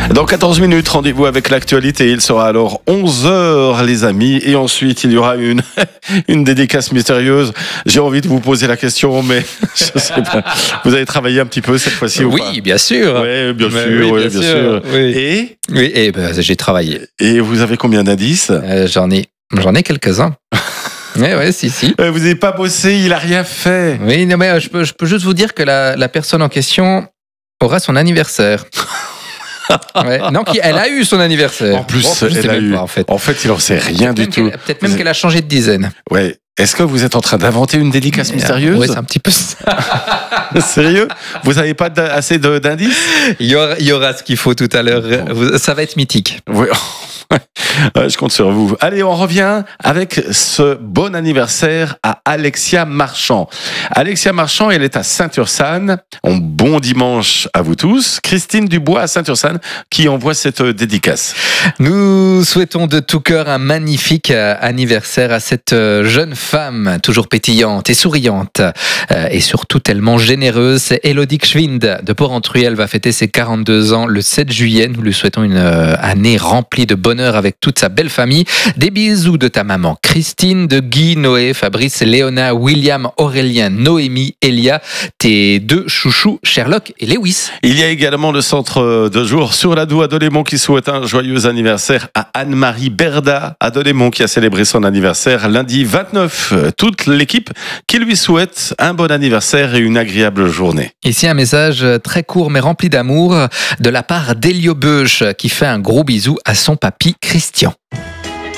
Dans 14 minutes, rendez-vous avec l'actualité. Il sera alors 11h, les amis. Et ensuite, il y aura une dédicace mystérieuse. J'ai envie de vous poser la question, mais je sais pas. Vous avez travaillé un petit peu cette fois-ci ou pas? Oui, bien sûr. Oui, bien sûr. Oui. Et j'ai travaillé. Et vous avez combien d'indices? J'en ai quelques-uns. Oui, si. Vous n'avez pas bossé, il a rien fait. Oui, non, mais je peux juste vous dire que la personne en question aura son anniversaire. Non, elle a eu son anniversaire. En plus, elle a eu. Pas, en fait, il en sait rien du tout. Peut-être même qu'elle a changé de dizaine. Ouais. Est-ce que vous êtes en train d'inventer une dédicace mystérieuse? Oui, c'est un petit peu ça. Sérieux? Vous n'avez pas assez d'indices? Il y aura ce qu'il faut tout à l'heure. Ça va être mythique. Oui. Je compte sur vous. Allez, on revient avec ce bon anniversaire à Alexia Marchand. Alexia Marchand, elle est à Saint-Ursanne. Bon dimanche à vous tous. Christine Dubois à Saint-Ursanne qui envoie cette dédicace. Nous souhaitons de tout cœur un magnifique anniversaire à cette jeune femme, toujours pétillante et souriante, et surtout tellement généreuse. C'est Élodie Gschwind de Porrentruy. Elle va fêter ses 42 ans le 7 juillet. Nous lui souhaitons une année remplie de bonheur avec toute sa belle famille. Des bisous de ta maman Christine, de Guy, Noé, Fabrice, Léona, William, Aurélien, Noémie, Elia, tes deux chouchous Sherlock et Lewis. Il y a également le centre de jour sur la Doue à Delémont qui souhaite un joyeux anniversaire à Anne-Marie Berda à Delémont qui a célébré son anniversaire lundi 29. Toute l'équipe qui lui souhaite un bon anniversaire et une agréable journée. Ici un message très court mais rempli d'amour de la part d'Elio Beuch qui fait un gros bisou à son papy Christian.